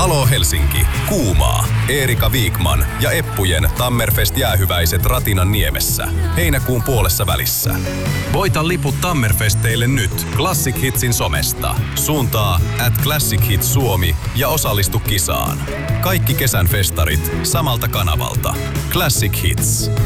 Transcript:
Halo Helsinki, Kuumaa, Eerika Viikman ja Eppujen Tammerfest-jäähyväiset Ratinan niemessä. Heinäkuun puolessa välissä. Voita liput Tammerfesteille nyt Classic Hitsin somesta. Suuntaa @ClassicHits Suomi ja osallistu kisaan. Kaikki kesän festarit samalta kanavalta. Classic Hits.